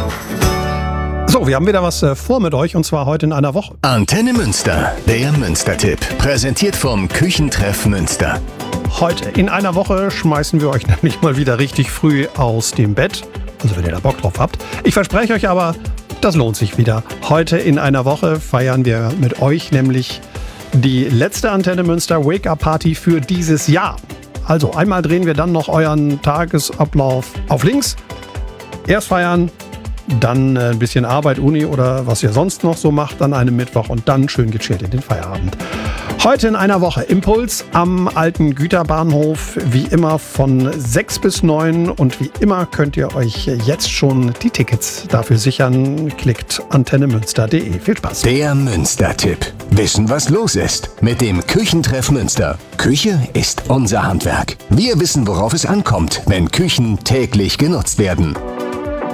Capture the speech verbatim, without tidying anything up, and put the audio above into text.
So, wir haben wieder was äh, vor mit euch und zwar heute in einer Woche. Antenne Münster, der Münster-Tipp. Präsentiert vom Küchentreff Münster. Heute in einer Woche schmeißen wir euch nämlich mal wieder richtig früh aus dem Bett. Also wenn ihr da Bock drauf habt. Ich verspreche euch aber, das lohnt sich wieder. Heute in einer Woche feiern wir mit euch nämlich die letzte Antenne Münster Wake-Up-Party für dieses Jahr. Also einmal drehen wir dann noch euren Tagesablauf auf links. Erst feiern, dann ein bisschen Arbeit, Uni oder was ihr sonst noch so macht an einem Mittwoch und dann schön gechillt in den Feierabend. Heute in einer Woche Impuls am alten Güterbahnhof, wie immer von sechs bis neun und wie immer könnt ihr euch jetzt schon die Tickets dafür sichern. Klickt antenne münster punkt de. Viel Spaß. Der Münster-Tipp. Wissen, was los ist mit dem Küchentreff Münster. Küche ist unser Handwerk. Wir wissen, worauf es ankommt, wenn Küchen täglich genutzt werden.